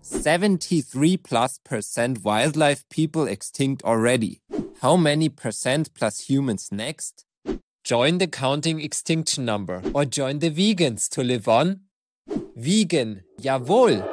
73+% wildlife people extinct already. How many percent plus humans next? Join the counting extinction number or join the vegans to live on. Vegan, jawohl!